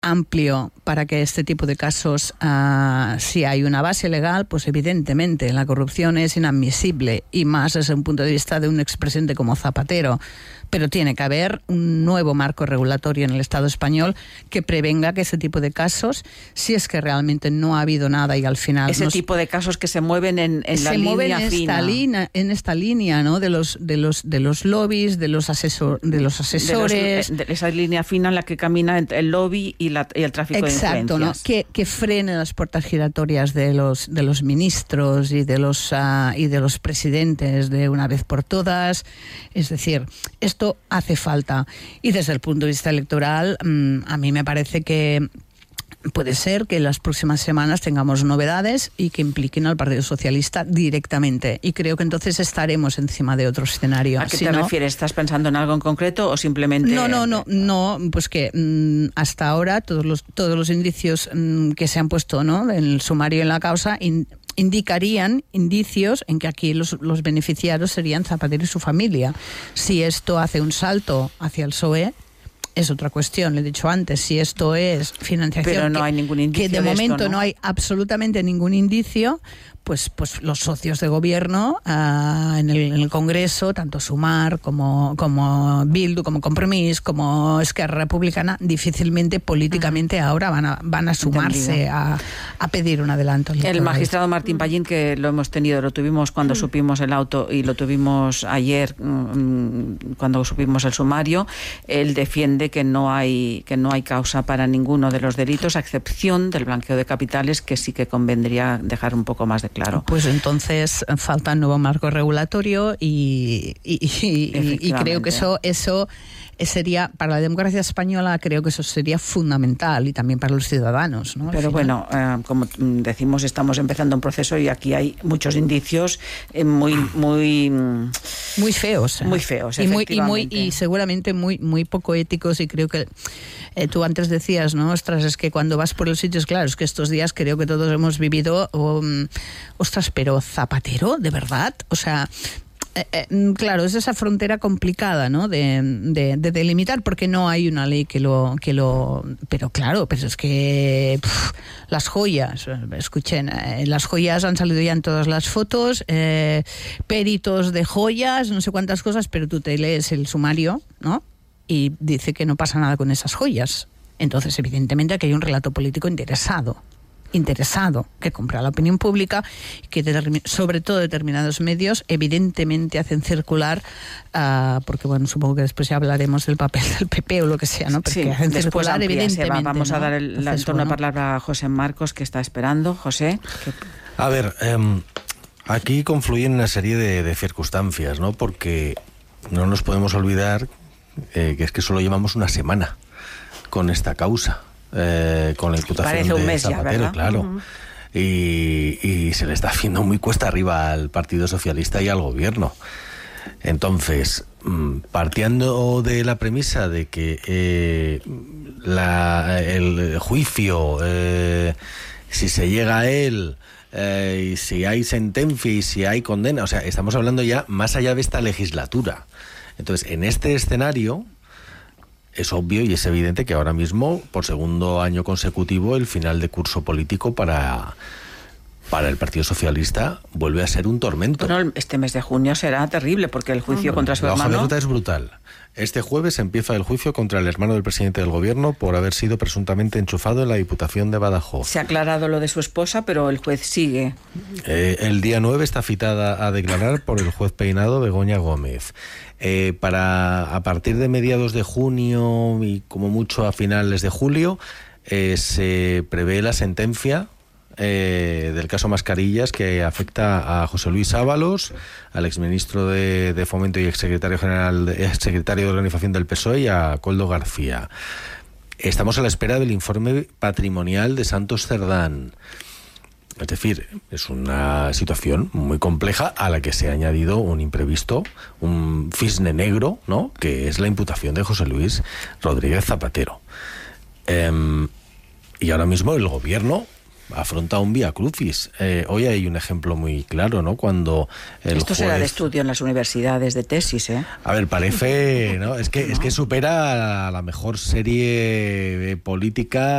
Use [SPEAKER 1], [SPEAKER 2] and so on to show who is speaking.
[SPEAKER 1] amplio para que este tipo de casos, si hay una base legal, pues evidentemente la corrupción es inadmisible, y más desde un punto de vista de un expresidente como Zapatero. Pero tiene que haber un nuevo marco regulatorio en el Estado español que prevenga que ese tipo de casos, si es que realmente no ha habido nada y al final...
[SPEAKER 2] Ese tipo de casos que se mueven en la línea fina.
[SPEAKER 1] En esta línea, ¿no? De los lobbies, de los asesores...
[SPEAKER 2] De esa línea fina en la que camina el lobby y el tráfico de influencias.
[SPEAKER 1] Exacto, ¿no? Que frene las puertas giratorias de los ministros y de los presidentes de una vez por todas. Es decir, esto hace falta. Y desde el punto de vista electoral, a mí me parece que puede ser que en las próximas semanas tengamos novedades y que impliquen al Partido Socialista directamente. Y creo que entonces estaremos encima de otro escenario.
[SPEAKER 2] ¿A qué te refieres? ¿Estás pensando en algo en concreto o simplemente...?
[SPEAKER 1] No, pues que hasta ahora todos los indicios que se han puesto, ¿no?, en el sumario en la causa indicarían indicios en que aquí los beneficiarios serían Zapatero y su familia. Si esto hace un salto hacia el PSOE, es otra cuestión. Le he dicho antes, si esto es financiación...
[SPEAKER 2] Pero no hay ningún indicio
[SPEAKER 1] que de momento
[SPEAKER 2] esto, ¿no?
[SPEAKER 1] No hay absolutamente ningún indicio, pues los socios de gobierno en el Congreso, tanto Sumar como Bildu, como Compromís, como Esquerra Republicana, difícilmente políticamente ahora van a sumarse a pedir un adelanto electoral.
[SPEAKER 2] El magistrado Martín Pallín, que lo tuvimos cuando supimos el auto y lo tuvimos ayer cuando supimos el sumario, él defiende que no hay causa para ninguno de los delitos, a excepción del blanqueo de capitales, que sí que convendría dejar un poco más de claro.
[SPEAKER 1] Pues entonces falta un nuevo marco regulatorio y creo que eso sería, para la democracia española, creo que eso sería fundamental, y también para los ciudadanos, ¿no?
[SPEAKER 2] Pero bueno, como decimos, estamos empezando un proceso y aquí hay muchos indicios muy feos.
[SPEAKER 1] Muy feos, efectivamente. Y seguramente muy poco éticos, y creo que tú antes decías, ¿no? Ostras, es que cuando vas por los sitios, claro, es que estos días creo que todos hemos vivido, ostras, pero Zapatero, ¿de verdad? O sea... claro, es esa frontera complicada, ¿no?, de delimitar, porque no hay una ley que lo pero claro, pero es que las joyas, escuchen, las joyas han salido ya en todas las fotos, peritos de joyas, no sé cuántas cosas, pero tú te lees el sumario, ¿no?, y dice que no pasa nada con esas joyas. Entonces, evidentemente, aquí hay un relato político interesado que compra la opinión pública, que sobre todo determinados medios evidentemente hacen circular, porque bueno, supongo que después ya hablaremos del papel del PP o lo que sea, ¿no? Porque
[SPEAKER 2] sí,
[SPEAKER 1] hacen circular evidentemente.
[SPEAKER 2] Vamos a dar el turno de palabra a José Marcos, que está esperando. José.
[SPEAKER 3] A ver, aquí confluyen una serie de circunstancias, ¿no? Porque no nos podemos olvidar que es que solo llevamos una semana con esta causa. Con la imputación de Zapatero, ya, claro. Y se le está haciendo muy cuesta arriba al Partido Socialista y al gobierno. Entonces, partiendo de la premisa de que el juicio, si se llega a él, y si hay sentencia y si hay condena, o sea, estamos hablando ya más allá de esta legislatura. Entonces, en este escenario, es obvio y es evidente que ahora mismo, por segundo año consecutivo, el final de curso político para el Partido Socialista vuelve a ser un tormento.
[SPEAKER 2] Bueno, este mes de junio será terrible, porque el juicio contra su hermano...
[SPEAKER 3] La hoja de ruta es brutal. Este jueves empieza el juicio contra el hermano del presidente del gobierno por haber sido presuntamente enchufado en la Diputación de Badajoz.
[SPEAKER 2] Se ha aclarado lo de su esposa, pero el juez sigue.
[SPEAKER 3] El día 9 está citada a declarar por el juez peinado Begoña Gómez. A partir de mediados de junio y como mucho a finales de julio se prevé la sentencia del caso Mascarillas, que afecta a José Luis Ábalos, al exministro de Fomento y exsecretario de Organización del PSOE, y a Koldo García. Estamos a la espera del informe patrimonial de Santos Cerdán. Es decir, es una situación muy compleja a la que se ha añadido un imprevisto, un cisne negro, ¿no?, que es la imputación de José Luis Rodríguez Zapatero. Y ahora mismo el gobierno afronta un vía crucis. Hoy hay un ejemplo muy claro, ¿no? Cuando
[SPEAKER 2] esto será de estudio en las universidades, de tesis, ¿eh?
[SPEAKER 3] A ver, parece, ¿no? Es que supera la mejor serie política